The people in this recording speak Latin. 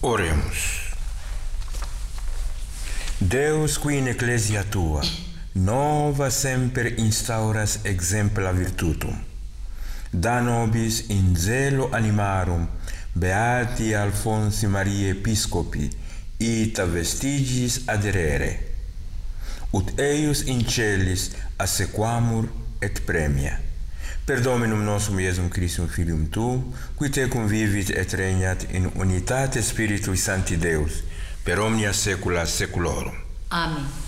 Oremus. Deus qui in ecclesia tua nova semper instauras exempla virtutum. Da nobis in zelo animarum beati Alfonsi Maria Episcopi ita vestigis aderere, ut eius in celis assequamur et premia. Per Dominum nostrum Iesum Christum Filium Tu, qui tecum vivit et regnat in unitate Spiritui Sancti Deus, per omnia saecula saeculorum. Amen.